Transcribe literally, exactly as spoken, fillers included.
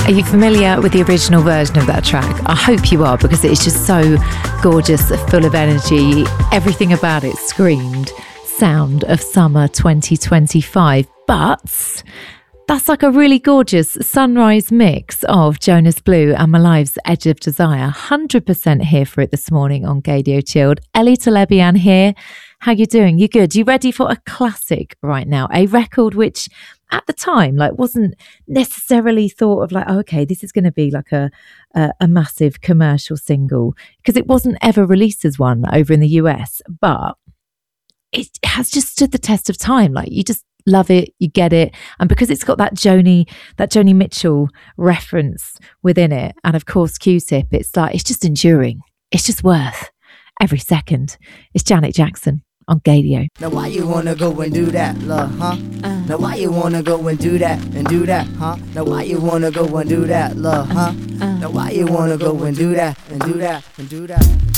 Are you familiar with the original version of that track? I hope you are, because it is just so gorgeous, full of energy. Everything about it screamed sound of summer twenty twenty-five. But that's like a really gorgeous sunrise mix of Jonas Blue and Malife's Edge of Desire. one hundred percent here for it this morning on Gaydio Chilled. Ellie Talebian here. How you doing? You good? You ready for a classic right now? A record which at the time like wasn't necessarily thought of like, oh, okay, this is going to be like a, a a massive commercial single, because it wasn't ever released as one over in the U S, but it has just stood the test of time. Like, you just love it, you get it, and because it's got that Joni that Joni Mitchell reference within it, and of course Q-Tip, it's like, it's just enduring. It's just worth every second. It's Janet Jackson on Gaydio. Now why you wanna go and do that, love, huh? Uh, now why you wanna go and do that and do that, huh? Now why you wanna go and do that, love, huh? Uh, now why you wanna go and do that and do that and do that?